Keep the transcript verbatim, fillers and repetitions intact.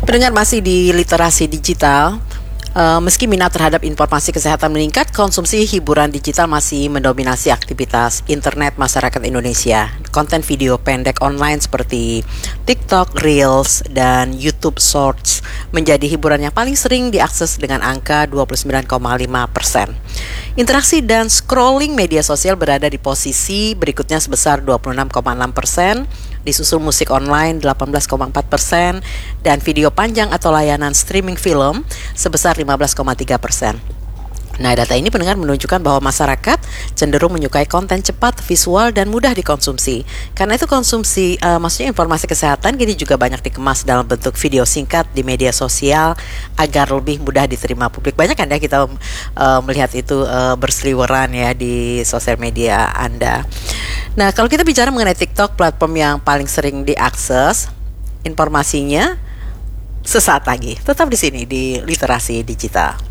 Pendengar masih di literasi digital. Uh, meski minat terhadap informasi kesehatan meningkat, konsumsi hiburan digital masih mendominasi aktivitas internet masyarakat Indonesia. Konten video pendek online seperti TikTok, Reels, dan YouTube Shorts menjadi hiburan yang paling sering diakses dengan angka dua puluh sembilan koma lima persen. Interaksi dan scrolling media sosial berada di posisi berikutnya sebesar dua puluh enam koma enam persen, disusul musik online delapan belas koma empat persen, dan video panjang atau layanan streaming film sebesar lima belas koma tiga persen. Nah, data ini pendengar menunjukkan bahwa masyarakat cenderung menyukai konten cepat, visual, dan mudah dikonsumsi. Karena itu konsumsi, uh, maksudnya informasi kesehatan kini juga banyak dikemas dalam bentuk video singkat di media sosial agar lebih mudah diterima publik. Banyak kan ya kita uh, melihat itu uh, berseliweran ya di sosial media Anda. Nah, kalau kita bicara mengenai TikTok, platform yang paling sering diakses, informasinya sesaat lagi. Tetap di sini di Literasi Digital.